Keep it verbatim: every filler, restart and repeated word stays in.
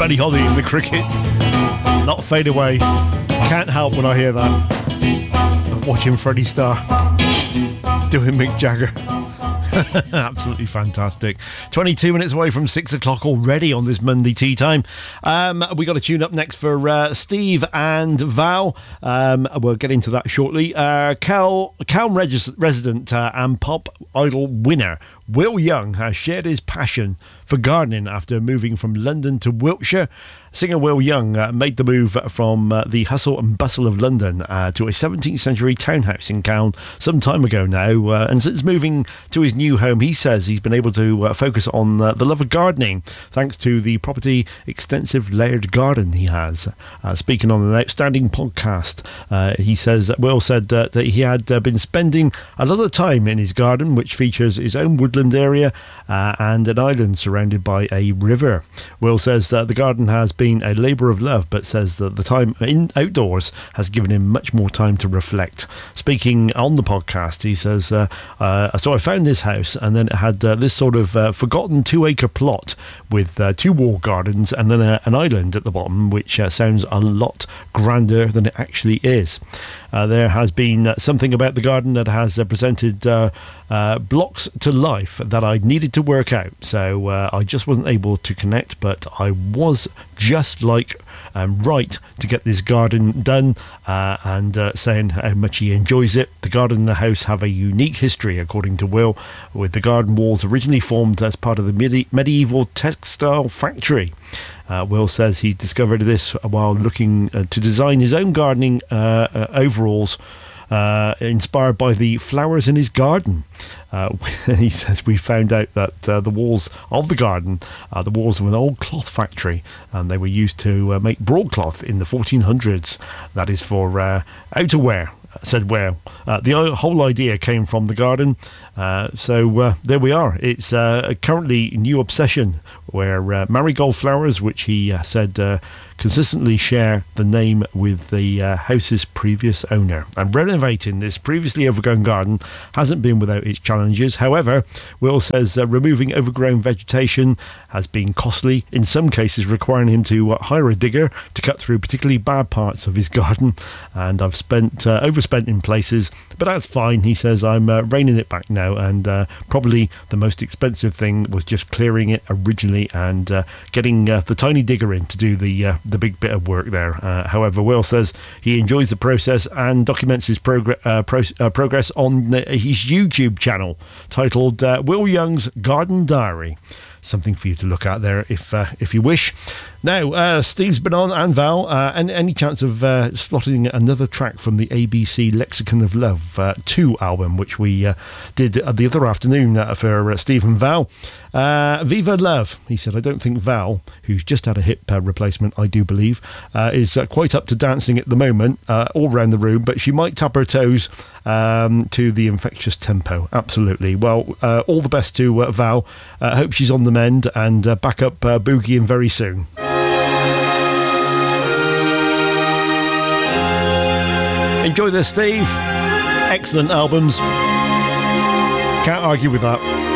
Buddy Holly and the Crickets. Not Fade Away. Can't help when I hear that. I'm watching Freddie Starr doing Mick Jagger. Absolutely fantastic. twenty-two minutes away from six o'clock already on this Monday tea time. Um, we got a tune up next for uh, Steve and Val. Um, we'll get into that shortly. Uh, Cal, Calm Regis- resident uh, and Pop Idol winner Will Young has shared his passion for gardening after moving from London to Wiltshire. Singer Will Young uh, made the move from uh, the hustle and bustle of London uh, to a seventeenth century townhouse in Calne some time ago now. Uh, and since moving to his new home, he says he's been able to uh, focus on uh, the love of gardening thanks to the property extensive layered garden he has. Uh, speaking on an outstanding podcast, uh, he says that Will said uh, that he had uh, been spending a lot of time in his garden, which features his own woodland area uh, and an island surrounded by a river. Will says that the garden has been a labour of love, but says that the time in outdoors has given him much more time to reflect. Speaking on the podcast, he says, uh, uh, so I found this house and then it had uh, this sort of uh, forgotten two acre plot with uh, two wall gardens and then a, an island at the bottom, which uh, sounds a lot grander than it actually is. Uh, there has been uh, something about the garden that has uh, presented uh, uh, blocks to life that I needed to work out. So uh, I just wasn't able to connect, but I was just like um, right to get this garden done uh, and uh, saying how much he enjoys it. The garden and the house have a unique history, according to Will, with the garden walls originally formed as part of the medi- medieval textile factory. Uh, Will says he discovered this while looking uh, to design his own gardening uh, uh, overalls uh, inspired by the flowers in his garden. Uh, he says we found out that uh, the walls of the garden are the walls of an old cloth factory, and they were used to uh, make broadcloth in the fourteen hundreds. That is for uh, outerwear, said Will. Uh, the whole idea came from the garden. Uh, so uh, there we are. It's uh, a currently new obsession where uh, marigold flowers, which he uh, said uh, consistently share the name with the uh, house's previous owner. And renovating this previously overgrown garden hasn't been without its challenges. However, Will says uh, removing overgrown vegetation has been costly, in some cases requiring him to uh, hire a digger to cut through particularly bad parts of his garden. And I've spent uh, overspent in places, but that's fine. He says I'm uh, reining it back now, and uh, probably the most expensive thing was just clearing it originally and uh, getting uh, the tiny digger in to do the uh, the big bit of work there. Uh, however, Will says he enjoys the process and documents his progr- uh, pro- uh, progress on uh, his YouTube channel titled uh, Will Young's Garden Diary. Something for you to look at there if uh, if you wish. Now, uh, Steve's been on, and Val, uh, and any chance of uh, slotting another track from the A B C Lexicon of Love uh, two album, which we uh, did uh, the other afternoon uh, for uh, Steve and Val. Uh, Viva Love, he said. I don't think Val, who's just had a hip uh, replacement, I do believe, uh, is uh, quite up to dancing at the moment, uh, all around the room, but she might tap her toes um, to the infectious tempo. Absolutely. Well, uh, all the best to uh, Val. I uh, hope she's on the mend and uh, back up uh, boogieing very soon. Enjoy this, Steve. Excellent albums. Can't argue with that.